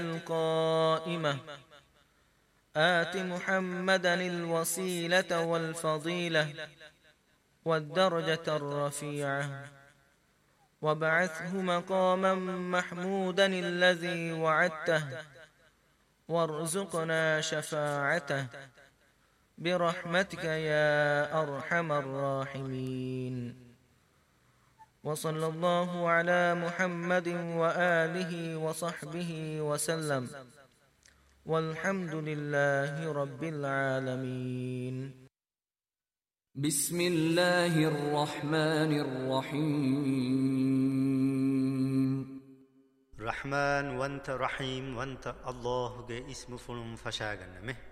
القائمة آت محمدا الوسيلة والفضيلة والدرجة الرفيعة وابعثه مقاما محمودا الذي وعدته وارزقنا شفاعته برحمتك يا أرحم الراحمين. وصلى الله على محمد وآله وصحبه وسلم، والحمد لله رب العالمين. بسم الله الرحمن الرحيم. رحمن وانت رحيم وانت الله جاء اسم فلم فشاغنمه